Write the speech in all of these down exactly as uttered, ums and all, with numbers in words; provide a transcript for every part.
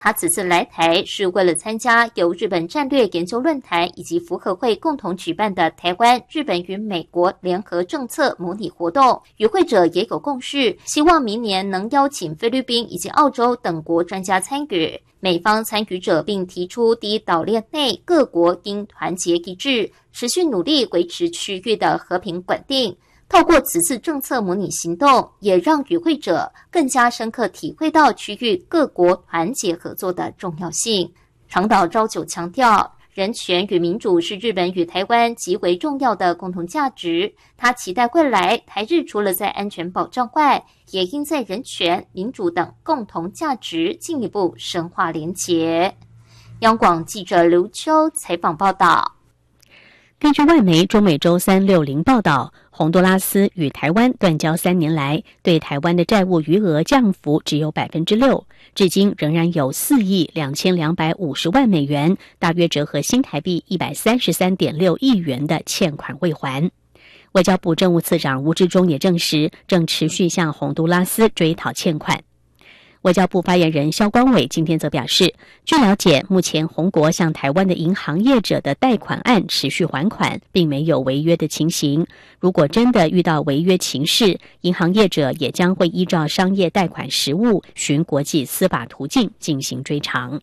他此次来台是为了参加由日本战略研究论坛以及福和会共同举办的台湾、日本与美国联合政策模拟活动。与会者也有共识，希望明年能邀请菲律宾以及澳洲等国专家参与。美方参与者并提出，第一岛链内各国应团结一致，持续努力维持区域的和平稳定。透过此次政策模拟行动，也让与会者更加深刻体会到区域各国团结合作的重要性。长岛昭久强调，人权与民主是日本与台湾极为重要的共同价值。他期待未来台日除了在安全保障外，也应在人权、民主等共同价值进一步深化连结。央广记者刘秋采访报道。 根据外媒中美洲三六零报道，洪都拉斯与台湾断交三年来，对台湾的债务余额降幅只有百分之六，至今仍然有四亿两千两百五十万美元，大约折合新台币一百三十三点六亿元的欠款未还。外交部政务次长吴志忠也证实，正持续向洪都拉斯追讨欠款。外交部发言人萧光伟今天则表示，据了解，目前洪国向台湾的银行业者的贷款案持续还款，并没有违约的情形。如果真的遇到违约情势，银行业者也将会依照商业贷款实务，循国际司法途径进行追偿。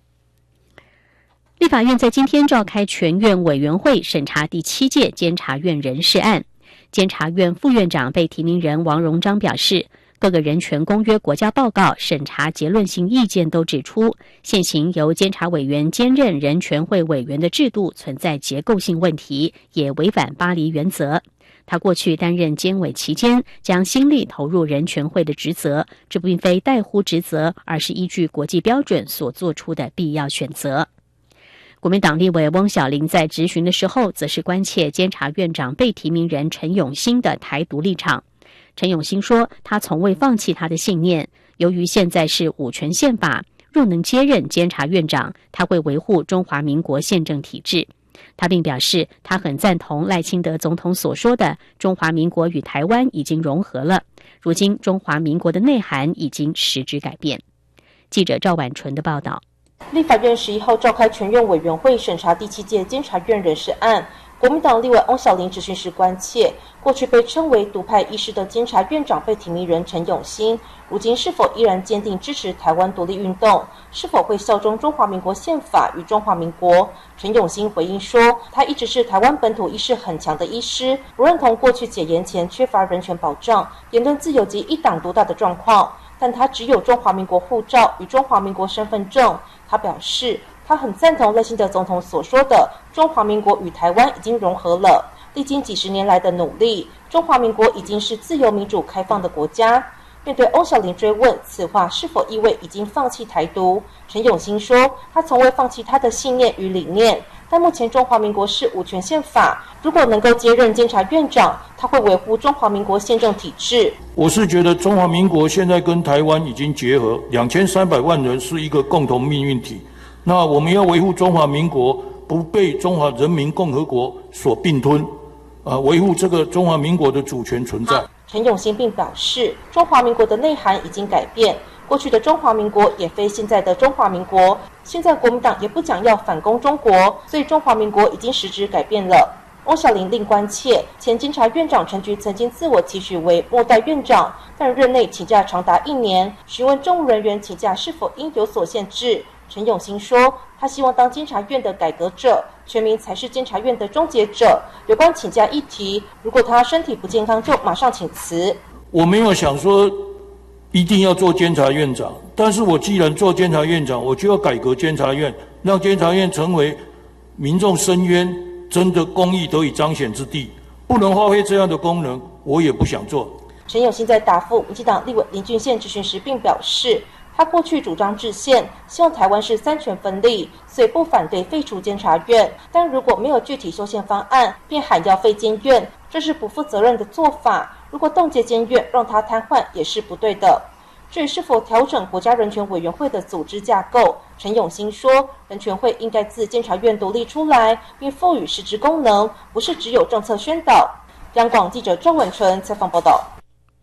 立法院在今天召开全院委员会审查第七届监察院人事案。监察院副院长被提名人王荣章表示，各个人权公约国家报告审查结论性意见都指出，现行由监察委员兼任人权会委员的制度存在结构性问题，也违反巴黎原则。他过去担任监委期间，将心力投入人权会的职责，这并非怠忽职责，而是依据国际标准所做出的必要选择。国民党立委翁小玲在质询的时候，则是关切监察院长被提名人陈永兴的台独立场。陈永兴说，他从未放弃他的信念，由于现在是五权宪法，若能接任监察院长，他会维护中华民国宪政体制。他并表示，他很赞同赖清德总统所说的，中华民国与台湾已经融合了，如今中华民国的内涵已经实质改变。记者赵婉纯的报道。 立法院十一号召开全院委员会审查第七届监察院人事案，国民党立委翁小玲质询时关切，过去被称为独派医师的监察院长被提名人陈永兴，如今是否依然坚定支持台湾独立运动？是否会效忠中华民国宪法与中华民国？陈永兴回应说，他一直是台湾本土意识很强的医师，不认同过去解严前缺乏人权保障、言论自由及一党独大的状况，但他只有中华民国护照与中华民国身份证。他表示，他很赞同赖清德总统所说的，中华民国与台湾已经融合了。历经几十年来的努力，中华民国已经是自由民主开放的国家。面对翁小玲追问此话是否意味已经放弃台独，陈永兴说，他从未放弃他的信念与理念，但目前中华民国是五权宪法，如果能够接任监察院长，他会维护中华民国宪政体制。 我是觉得中华民国现在跟台湾已经结合，两千三百万人是一个共同命运体，那我们要维护中华民国不被中华人民共和国所并吞，呃，维护这个中华民国的主权存在。 陈永兴并表示，中华民国的内涵已经改变，过去的中华民国也非现在的中华民国，现在国民党也不讲要反攻中国，所以中华民国已经实质改变了。翁小玲另关切，前监察院长陈菊曾经自我期许为末代院长，但任内请假长达一年，询问政务人员请假是否应有所限制。陈永兴说，他希望当监察院的改革者，全民才是监察院的终结者。有关请假议题，如果他身体不健康，就马上请辞。 我没有想说一定要做监察院长，但是我既然做监察院长，我就要改革监察院，让监察院成为民众申冤真的公义得以彰显之地，不能发挥这样的功能，我也不想做。 陈永兴在答复民进党立委林俊宪质询时并表示，他过去主张制宪，希望台湾是三权分立，所以不反对废除监察院，但如果没有具体修宪方案，便喊要废监院，这是不负责任的做法。如果冻结监院，让它瘫痪也是不对的。至于是否调整国家人权委员会的组织架构，陈永兴说，人权会应该自监察院独立出来，并赋予实质功能，不是只有政策宣导。央广记者周文纯采访报道。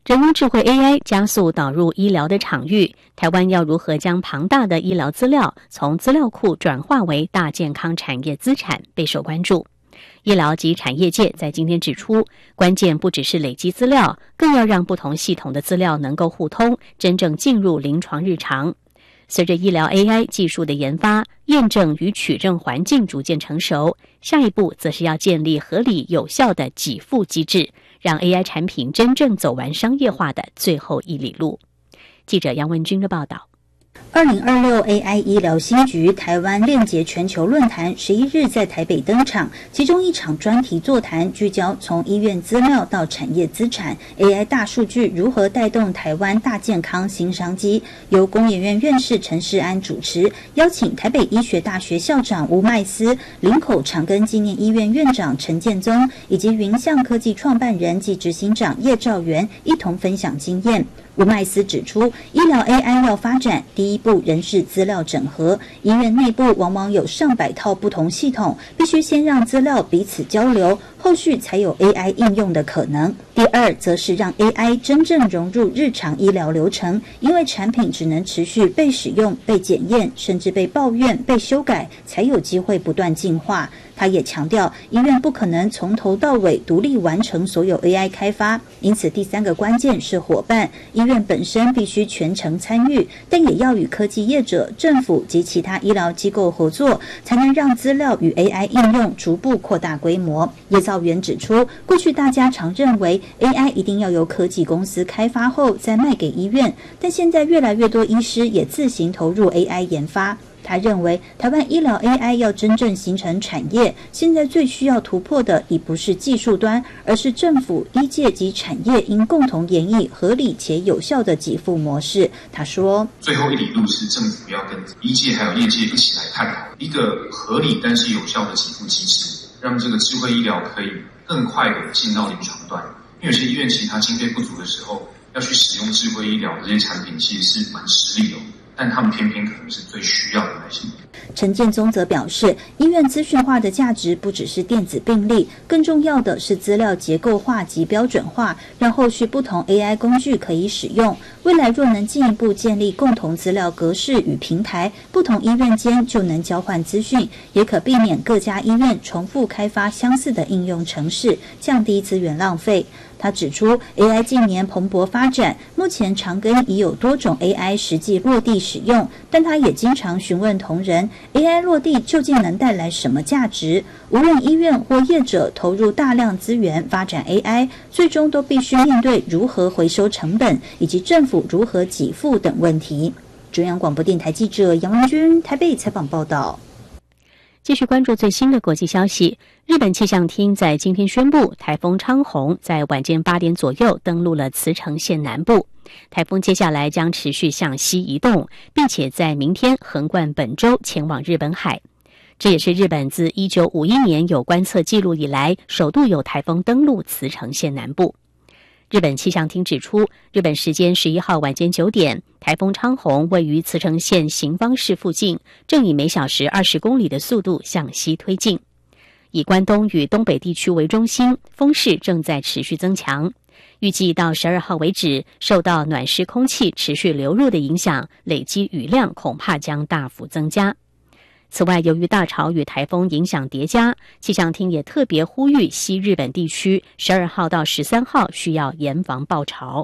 人工智慧 A I 加速导入医疗的场域，台湾要如何将庞大的医疗资料从资料库转化为大健康产业资产，备受关注。医疗及产业界在今天指出，关键不只是累积资料，更要让不同系统的资料能够互通，真正进入临床日常。随着医疗 A I 技术的研发、验证与取证环境逐渐成熟，下一步则是要建立合理有效的给付机制，让 A I 产品真正走完商业化的最后一里路。记者杨文君的报道。 二零二六 A I 医疗新局台湾链结全球论坛十一日在台北登场，其中一场专题座谈聚焦从医院资料到产业资产 A I 大数据如何带动台湾大健康新商机，由工研院院士陈世安主持，邀请台北医学大学校长吴麦斯、林口长庚纪念医院院长陈建宗以及云象科技创办人及执行长叶兆元一同分享经验。吴麦斯指出，医疗 A I 要发展，第一步仍是资料整合。医院内部往往有上百套不同系统，必须先让资料彼此交流，后续才有 A I 应用的可能。第二，则是让 A I 真正融入日常医疗流程，因为产品只能持续被使用、被检验，甚至被抱怨、被修改，才有机会不断进化。他也强调，医院不可能从头到尾独立完成所有 A I 开发，因此第三个关键是伙伴，医院本身必须全程参与，但也要与科技业者、政府及其他医疗机构合作，才能让资料与 A I 应用逐步扩大规模。叶兆元指出，过去大家常认为 A I 一定要由科技公司开发后再卖给医院，但现在越来越多医师也自行投入 A I 研发。他认为，台湾医疗 A I 要真正形成产业，现在最需要突破的已不是技术端，而是政府、医界及产业应共同研议合理且有效的给付模式。他说， 最后一里路是政府要跟医界还有业界一起来探讨一个合理但是有效的给付机制，让这个智慧医疗可以更快的进到临床段。因为有些医院其他经费不足的时候，要去使用智慧医疗的这些产品，其实是蛮吃力的。但他们偏偏可能是最需要的那些。 陈建宗则表示，医院资讯化的价值不只是电子病历，更重要的是资料结构化及标准化，让后续不同 A I 工具可以使用。未来若能进一步建立共同资料格式与平台，不同医院间就能交换资讯，也可避免各家医院重复开发相似的应用程式，降低资源浪费。他指出 ，A I 近年蓬勃发展，目前长庚已有多种 A I 实际落地使用，但他也经常询问同仁 ，A I 落地究竟能带来什么价值？无论医院或业者投入大量资源发展 A I， 最终都必须面对如何回收成本，以及政府如何给付等问题。中央广播电台记者杨文君台北采访报道。 继续关注最新的国际消息，日本气象厅在今天宣布，台风昌宏在晚间八点左右登陆了茨城县南部。台风接下来将持续向西移动，并且在明天横贯本州前往日本海。这也是日本自一九五一年有观测记录以来，首度有台风登陆茨城县南部。日本气象厅指出，日本时间十一号晚间九点，台风昌宏位于茨城县行方市附近，正以每小时二十公里的速度向西推进。以关东与东北地区为中心，风势正在持续增强。预计到十二号为止，受到暖湿空气持续流入的影响，累积雨量恐怕将大幅增加。此外，由于大潮与台风影响叠加，气象厅也特别呼吁西日本地区十二号到十三号需要严防暴潮。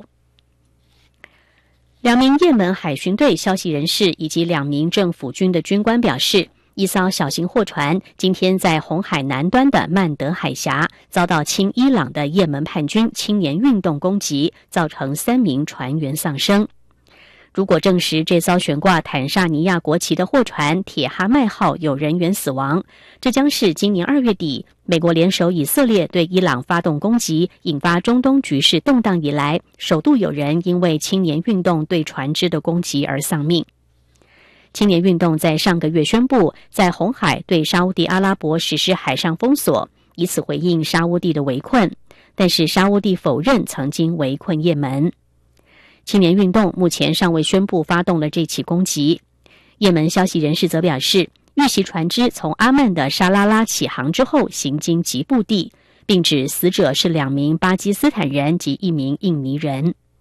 两名也门海巡队消息人士以及两名政府军的军官表示，一艘小型货船今天在红海南端的曼德海峡遭到亲伊朗的也门叛军青年运动攻击，造成三名船员丧生。如果证实这艘悬挂坦萨尼亚国旗的货船铁哈迈号有人员死亡，这将是今年二月底美国联手以色列对伊朗发动攻击，引发中东局势动荡以来，首度有人因为青年运动对船只的攻击而丧命。青年运动在上个月宣布在红海对沙烏地阿拉伯实施海上封锁，以此回应沙烏地的围困，但是沙烏地否认曾经围困也门。青年运动目前尚未宣布发动了这起攻击。也门消息人士则表示，遇袭船只从阿曼的沙拉拉起航之后行经吉布地，并指死者是两名巴基斯坦人及一名印尼人。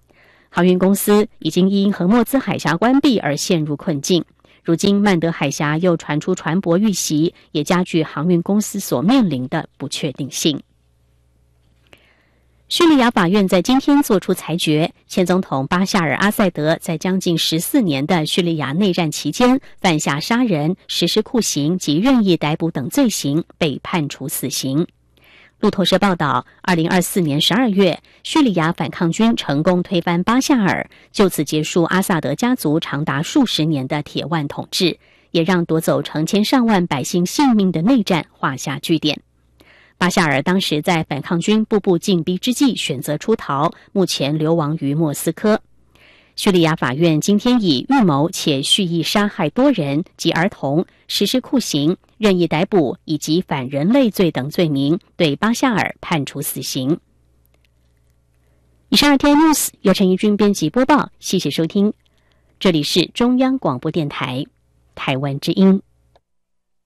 航运公司已经因荷默兹海峡关闭而陷入困境，如今曼德海峡又传出船舶遇袭，也加剧航运公司所面临的不确定性。叙利亚法院在今天作出裁决，前总统巴夏尔·阿塞德在将近十四年的叙利亚内战期间犯下杀人、实施酷刑及任意逮捕等罪行，被判处死刑。路透社报道，二零二四年十二月，叙利亚反抗军成功推翻巴夏尔，就此结束阿萨德家族长达数十年的铁腕统治，也让夺走成千上万百姓性命的内战画下句点。巴夏尔当时在反抗军步步进逼之际选择出逃，目前流亡于莫斯科。叙利亚法院今天以预谋且蓄意杀害多人及儿童、实施酷刑、任意逮捕以及反人类罪等罪名，对巴夏尔判处死刑。以上 R T I News 由陈怡君编辑播报，谢谢收听，这里是中央广播电台台湾之音。